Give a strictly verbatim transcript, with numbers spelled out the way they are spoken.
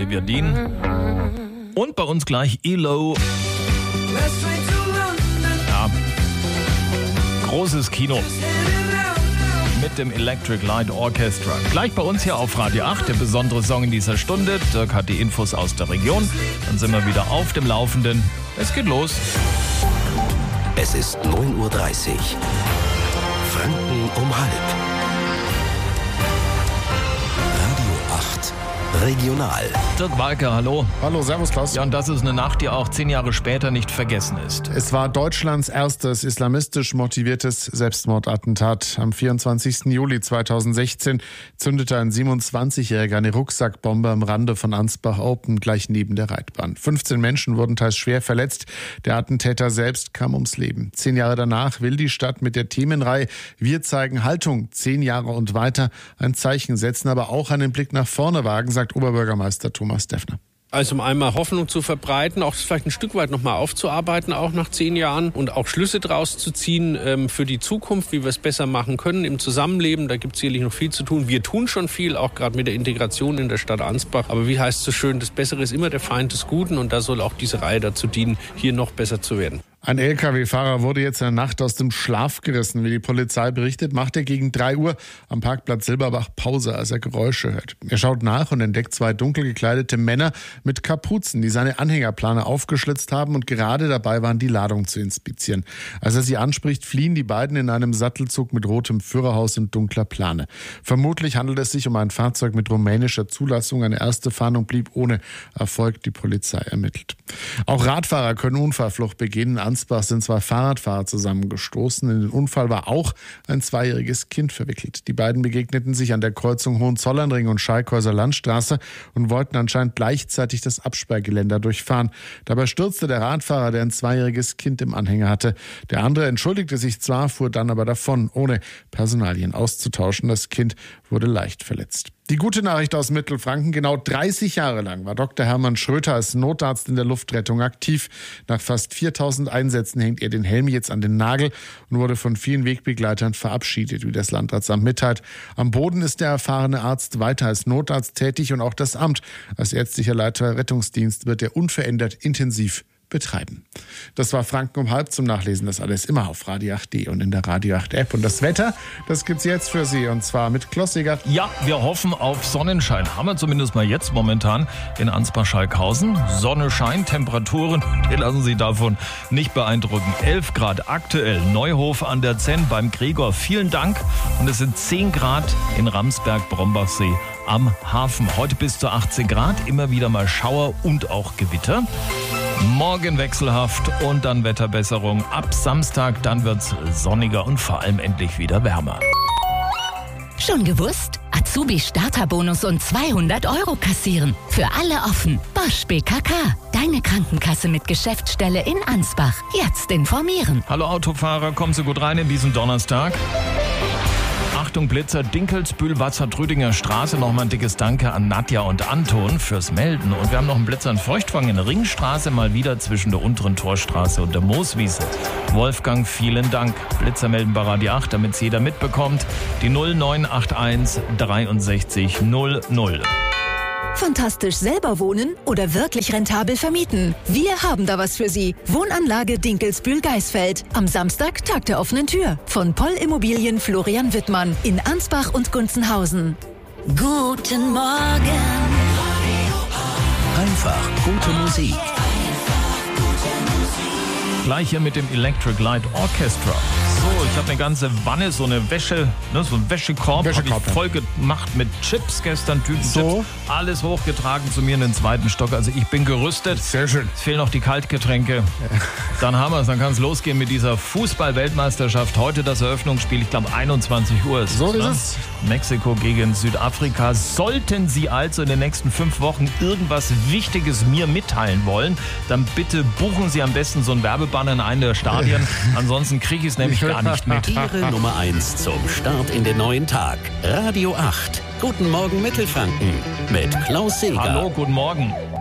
Olivia Dean. Und bei uns gleich E L O. Ja, großes Kino mit dem Electric Light Orchestra. Gleich bei uns hier auf Radio acht, der besondere Song in dieser Stunde. Dirk hat die Infos aus der Region. Dann sind wir wieder auf dem Laufenden. Es geht los. Es ist neun Uhr dreißig. Franken um halb. Radio acht Regional. Dirk Walker, hallo. Hallo, servus Klaus. Ja, und das ist eine Nacht, die auch zehn Jahre später nicht vergessen ist. Es war Deutschlands erstes islamistisch motiviertes Selbstmordattentat. Am vierundzwanzigsten Juli zweitausendsechzehn zündete ein siebenundzwanzigjähriger eine Rucksackbombe am Rande von Ansbach-Open, gleich neben der Reitbahn. fünfzehn Menschen wurden teils schwer verletzt. Der Attentäter selbst kam ums Leben. Zehn Jahre danach will die Stadt mit der Themenreihe Wir zeigen Haltung, zehn Jahre und weiter, ein Zeichen setzen, aber auch einen Blick nach vorne wagen, sagt Oberbürgermeister Thomas Deffner. Also um einmal Hoffnung zu verbreiten, auch vielleicht ein Stück weit nochmal aufzuarbeiten, auch nach zehn Jahren und auch Schlüsse draus zu ziehen ähm, für die Zukunft, wie wir es besser machen können im Zusammenleben. Da gibt es sicherlich noch viel zu tun. Wir tun schon viel, auch gerade mit der Integration in der Stadt Ansbach. Aber wie heißt es so schön, das Bessere ist immer der Feind des Guten und da soll auch diese Reihe dazu dienen, hier noch besser zu werden. Ein L K W-Fahrer wurde jetzt in der Nacht aus dem Schlaf gerissen. Wie die Polizei berichtet, macht er gegen drei Uhr am Parkplatz Silberbach Pause, als er Geräusche hört. Er schaut nach und entdeckt zwei dunkel gekleidete Männer mit Kapuzen, die seine Anhängerplane aufgeschlitzt haben und gerade dabei waren, die Ladung zu inspizieren. Als er sie anspricht, fliehen die beiden in einem Sattelzug mit rotem Führerhaus und dunkler Plane. Vermutlich handelt es sich um ein Fahrzeug mit rumänischer Zulassung. Eine erste Fahndung blieb ohne Erfolg. Die Polizei ermittelt. Auch Radfahrer können Unfallflucht begehen. In Ansbach sind zwei Fahrradfahrer zusammengestoßen. In den Unfall war auch ein zweijähriges Kind verwickelt. Die beiden begegneten sich an der Kreuzung Hohenzollernring und Schalkhäuser Landstraße und wollten anscheinend gleichzeitig das Absperrgeländer durchfahren. Dabei stürzte der Radfahrer, der ein zweijähriges Kind im Anhänger hatte. Der andere entschuldigte sich zwar, fuhr dann aber davon, ohne Personalien auszutauschen. Das Kind wurde leicht verletzt. Die gute Nachricht aus Mittelfranken: Genau dreißig Jahre lang war Doktor Hermann Schröter als Notarzt in der Luftrettung aktiv. Nach fast viertausend Einsätzen hängt er den Helm jetzt an den Nagel und wurde von vielen Wegbegleitern verabschiedet, wie das Landratsamt mitteilt. Am Boden ist der erfahrene Arzt weiter als Notarzt tätig und auch das Amt als ärztlicher Leiter Rettungsdienst wird er unverändert intensiv betreiben. Das war Franken um halb. Zum Nachlesen das alles immer auf radio acht punkt de und in der Radio acht App. Und das Wetter, das gibt's jetzt für Sie, und zwar mit Klossiger. Ja, wir hoffen auf Sonnenschein. Haben wir zumindest mal jetzt momentan in Ansbach-Schalkhausen. Sonne scheint, Temperaturen, die lassen Sie davon nicht beeindrucken. elf Grad aktuell, Neuhof an der Zenn beim Gregor. Vielen Dank. Und es sind zehn Grad in Ramsberg-Brombachsee am Hafen. Heute bis zu achtzehn Grad, immer wieder mal Schauer und auch Gewitter. Morgen wechselhaft und dann Wetterbesserung. Ab Samstag, dann wird's sonniger und vor allem endlich wieder wärmer. Schon gewusst? Azubi-Starterbonus und zweihundert Euro kassieren. Für alle offen. Bosch B K K. Deine Krankenkasse mit Geschäftsstelle in Ansbach. Jetzt informieren. Hallo Autofahrer, kommen Sie gut rein in diesen Donnerstag. Achtung Blitzer, Dinkelsbühl, Wassertrüdinger Straße. Nochmal ein dickes Danke an Nadja und Anton fürs Melden. Und wir haben noch einen Blitzer in Feuchtwang in der Ringstraße, mal wieder zwischen der unteren Torstraße und der Mooswiese. Wolfgang, vielen Dank. Blitzer melden bei Radio acht, damit es jeder mitbekommt. Die null neun acht eins dreiundsechzig null null. Fantastisch selber wohnen oder wirklich rentabel vermieten? Wir haben da was für Sie. Wohnanlage Dinkelsbühl-Geisfeld. Am Samstag Tag der offenen Tür. Von Poll Immobilien Florian Wittmann in Ansbach und Gunzenhausen. Guten Morgen. Einfach gute Musik. Gleich hier mit dem Electric Light Orchestra. So, ich habe eine ganze Wanne, so eine Wäsche, ne, so ein Wäschekorb, Wäschekorb habe ich voll gemacht mit Chips gestern, Tütenchips. So. Alles hochgetragen zu mir in den zweiten Stock. Also ich bin gerüstet. Sehr schön. Es fehlen noch die Kaltgetränke. Dann haben wir es, dann kann es losgehen mit dieser Fußball-Weltmeisterschaft. Heute das Eröffnungsspiel, ich glaube einundzwanzig Uhr ist So es. ist Ne? es. Mexiko gegen Südafrika. Sollten Sie also in den nächsten fünf Wochen irgendwas Wichtiges mir mitteilen wollen, dann bitte buchen Sie am besten so einen Werbebanner in einen der Stadien. Ansonsten kriege ich es nämlich gar nicht mit. Ihre Nummer eins zum Start in den neuen Tag. Radio acht. Guten Morgen Mittelfranken mit Klaus Seeger. Hallo, guten Morgen.